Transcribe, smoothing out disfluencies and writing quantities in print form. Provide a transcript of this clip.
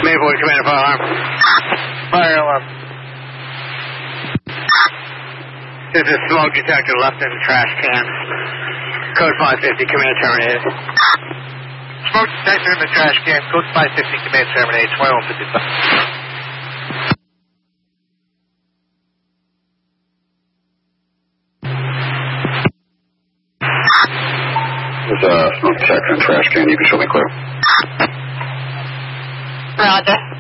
Maple, command fire alarm. Fire alarm. This is smoke detector left in the trash can. Code 550, command terminated. Smoke detector in the trash can. Code 550, command terminated. 2155. There's a smoke detector in the trash can. You can show me clear. Roger.